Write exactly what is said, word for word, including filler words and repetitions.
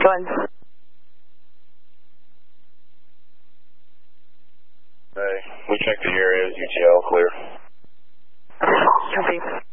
Go ahead. Hey, we checked the areas, U T L, clear. Copy.